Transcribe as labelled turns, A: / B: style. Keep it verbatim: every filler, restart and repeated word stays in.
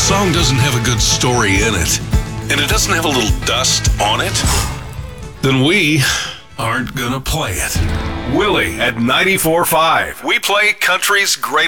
A: song doesn't have a good story in it, and it doesn't have a little dust on it, then we aren't gonna play it. Willie at ninety-four point five. We play country's greatest